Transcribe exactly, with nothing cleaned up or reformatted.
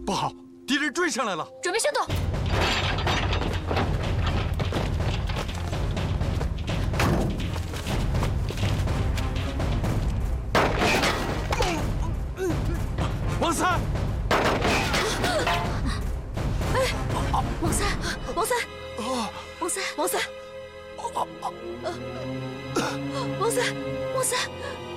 不好，敌人追上来了！ 准备行动！ 王三， 哎，王三，王三，王三，王三，王三，王三，王三。